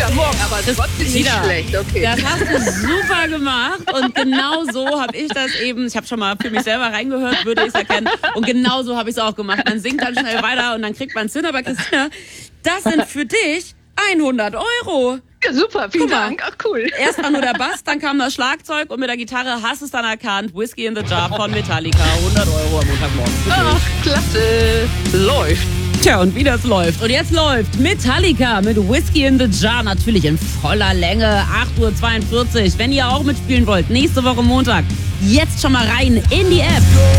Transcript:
Morgen, aber trotzdem nicht schlecht, okay. Das hast du super gemacht und genau so habe ich das eben, ich habe schon mal für mich selber reingehört, würde ich es erkennen und genau so habe ich es auch gemacht. Man singt dann schnell weiter und dann kriegt man es hin, aber Christina, das sind für dich 100 Euro. Ja, super, vielen Dank. Ach, cool. Erst war nur der Bass, dann kam das Schlagzeug und mit der Gitarre hast du es dann erkannt. Whiskey in the Jar von Metallica, 100 Euro am Montagmorgen. Ach, klasse. Läuft. Tja, und wie das läuft. Und jetzt läuft Metallica mit Whiskey in the Jar, natürlich in voller Länge, 8:42 Uhr. Wenn ihr auch mitspielen wollt, nächste Woche Montag, jetzt schon mal rein in die App.